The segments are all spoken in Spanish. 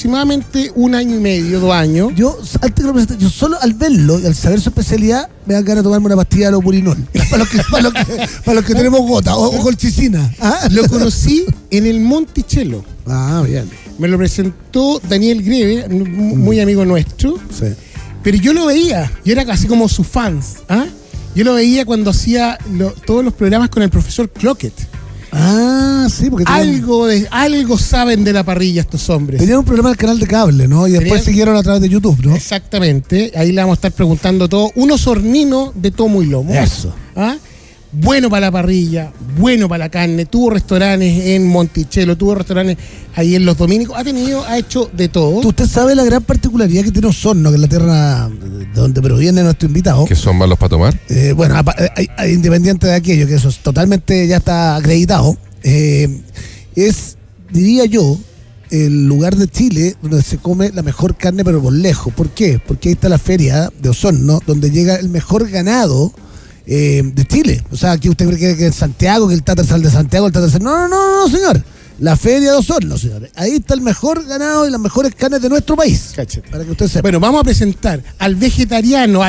aproximadamente 1 año y medio, 2 años. Yo solo al verlo y al saber su especialidad, me dan ganas de tomarme una pastilla de lopurinol. Para los que tenemos gota o colchicina. Lo conocí en el Monticello. Bien. Me lo presentó Daniel Greve, muy amigo nuestro. Sí. Pero yo lo veía, yo era casi como su fans. Yo lo veía cuando hacía todos los programas con el profesor Clockett. Sí, porque algo saben de la parrilla estos hombres. Tenían un programa en el canal de cable, ¿no? Y después siguieron a través de YouTube, ¿no? Exactamente, ahí le vamos a estar preguntando todo. Un osornino de tomo y lomo. Eso. Bueno para la parrilla, bueno para la carne. Tuvo restaurantes en Monticello, tuvo restaurantes ahí en Los Dominicos. Ha hecho de todo. Usted sabe la gran particularidad que tiene Osorno, que es la tierra de donde proviene nuestro invitado. ¿Que son malos para tomar? Independiente de aquello, que eso es totalmente ya está acreditado. Es, diría yo, el lugar de Chile donde se come la mejor carne, pero por lejos. ¿Por qué? Porque ahí está la feria de Osorno, donde llega el mejor ganado de Chile. O sea, aquí usted cree que en Santiago, que el Tata sal de Santiago, el Tata sal... No, señor. La feria de Osorno, señores. Ahí está el mejor ganado y las mejores carnes de nuestro país. Cáchate. Para que usted sepa. Bueno, vamos a presentar al vegetariano,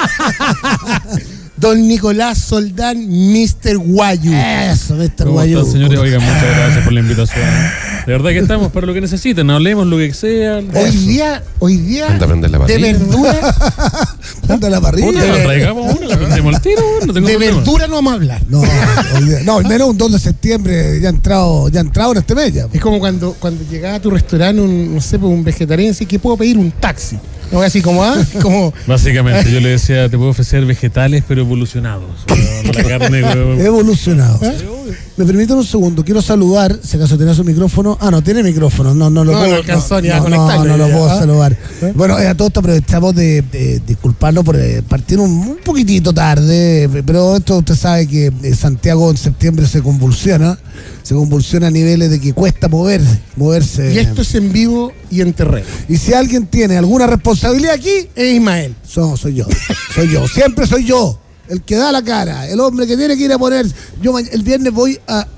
Don Nicolás Soldán, Mr. Guayu. Eso, Mr. ¿Cómo Guayu. están, señores? Oigan, muchas gracias por la invitación. De verdad que estamos para lo que necesiten, hablemos lo que sea. Hoy día Anda a prender la de parrilla. verdura, Anda la parrilla. Puta, traigamos una, la prendemos al tiro, no tengo de problema. verdura no vamos a hablar. No, al menos un 2 de septiembre ya ha entrado en este mes ya. Es como cuando llegaba a tu restaurante un vegetariano y decía que puedo pedir un taxi. No, así como, Básicamente, yo le decía, te puedo ofrecer vegetales, pero evolucionados. La carne, Evolucionado. Me permiten un segundo, quiero saludar, si acaso tenía su micrófono. No tiene micrófono, no lo puedo. No lo puedo saludar. Bueno, a todo esto aprovechamos de disculparnos por partir un poquitito tarde, pero esto usted sabe que Santiago en septiembre se convulsiona a niveles de que cuesta moverse. Y esto es en vivo y en terreno. Y si alguien tiene alguna responsabilidad aquí, es Ismael. Soy yo, siempre soy yo. El que da la cara, el hombre que tiene que ir a poner. Yo el viernes voy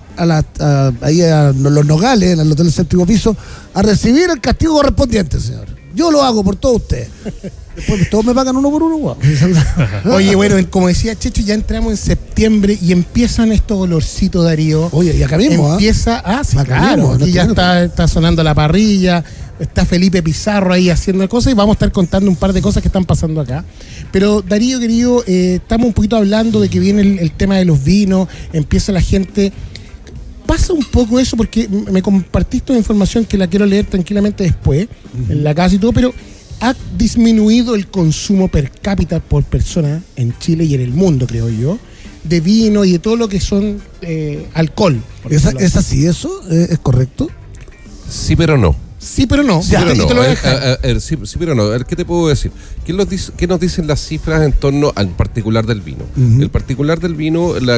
ahí a Los Nogales, en el Hotel Séptimo Piso, a recibir el castigo correspondiente, señor. Yo lo hago por todos ustedes. Después todos me pagan uno por uno, guau. Oye, bueno, como decía Checho, ya entramos en septiembre y empiezan estos olorcitos, Darío. Oye, y acá mismo, empieza, sí, claro, aquí ya está sonando la parrilla, está Felipe Pizarro ahí haciendo cosas y vamos a estar contando un par de cosas que están pasando acá. Pero Darío, querido, estamos un poquito hablando de que viene el tema de los vinos, empieza la gente... Pasa un poco eso porque me compartiste una información que la quiero leer tranquilamente después, en la casa y todo, pero ha disminuido el consumo per cápita por persona en Chile y en el mundo, creo yo, de vino y de todo lo que son alcohol. ¿Es así eso? ¿Es correcto? Sí, pero no. Sí, pero no. Sí, pero no. Sí, pero no. ¿Qué te puedo decir? ¿Qué nos dicen las cifras en torno al particular del vino? El particular del vino, el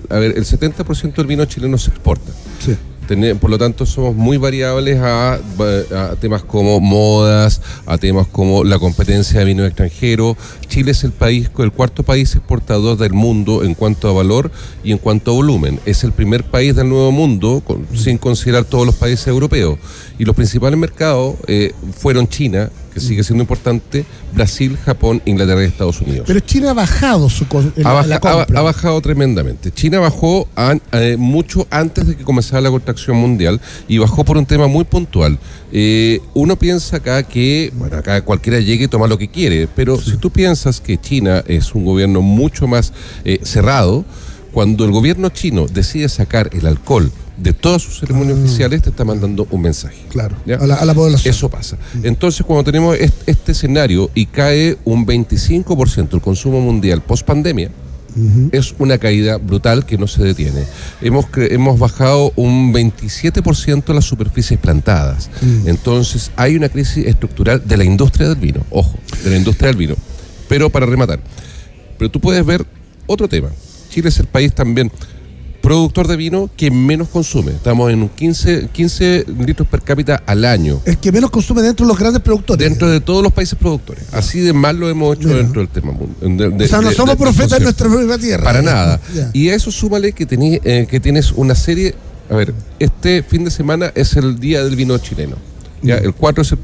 70% del vino chileno se exporta. Sí. Por lo tanto, somos muy variables a temas como modas, a temas como la competencia de vino extranjero. Chile es el 4º país exportador del mundo en cuanto a valor y en cuanto a volumen. Es el primer país del Nuevo Mundo, sin considerar todos los países europeos. Y los principales mercados fueron China, que sigue siendo importante, Brasil, Japón, Inglaterra y Estados Unidos. Pero China ha bajado la compra. Ha bajado tremendamente. China bajó mucho antes de que comenzara la contracción mundial y bajó por un tema muy puntual. Uno piensa acá que, acá cualquiera llegue y toma lo que quiere, pero si tú piensas que China es un gobierno mucho más cerrado, cuando el gobierno chino decide sacar el alcohol de todas sus ceremonias oficiales, te está mandando un mensaje. Claro, a la población. Eso pasa. Entonces, cuando tenemos este escenario y cae un 25% el consumo mundial post-pandemia, es una caída brutal que no se detiene. Hemos bajado un 27% las superficies plantadas. Entonces, hay una crisis estructural de la industria del vino. Ojo, de la industria del vino. Pero para rematar, tú puedes ver otro tema. Chile es el país también productor de vino que menos consume. Estamos en un 15 litros per cápita al año. El que menos consume dentro de los grandes productores. Dentro de todos los países productores. Así de mal lo hemos hecho dentro del tema. O sea, no somos profetas en nuestra propia tierra. Para nada. Y a eso súmale que tienes una serie... A ver, este fin de semana es el Día del Vino Chileno. El 4 de septiembre